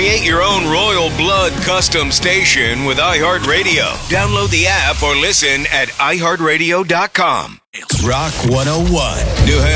Create your own Royal Blood custom station with iHeartRadio. Download the app or listen at iHeartRadio.com. Rock 101. New